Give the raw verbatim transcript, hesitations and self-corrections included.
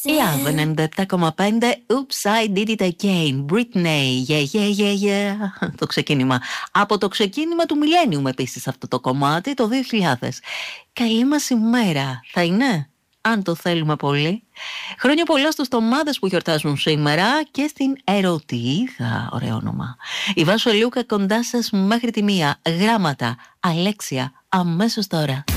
Love ενενήντα επτά κόμμα πέντε. Oops, I did it again. Britney. Yeah, yeah, yeah, yeah. Το ξεκίνημα. Από το ξεκίνημα του Millennium επίσης αυτό το κομμάτι, το δύο χιλιάδες. Καλή μας ημέρα. Θα είναι, αν το θέλουμε πολύ. Χρόνια πολλά στους τομάδες που γιορτάζουν σήμερα και στην Ερωτηίδα. Ωραίο όνομα. Η Βάσο Λούκα κοντά σας μέχρι τη μία. Γράμματα. Αλέξια. Αμέσως τώρα.